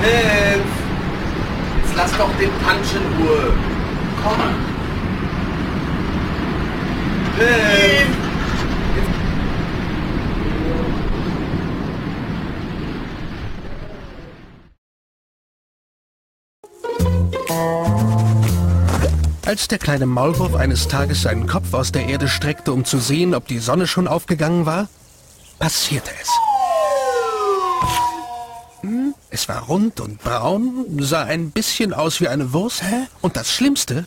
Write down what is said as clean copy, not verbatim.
Hilf! Jetzt lass doch den Punch in Ruhe. Komm. Hilf! Als der kleine Maulwurf eines Tages seinen Kopf aus der Erde streckte, um zu sehen, ob die Sonne schon aufgegangen war, passierte es. Es war rund und braun, sah ein bisschen aus wie eine Wurst. Und das Schlimmste,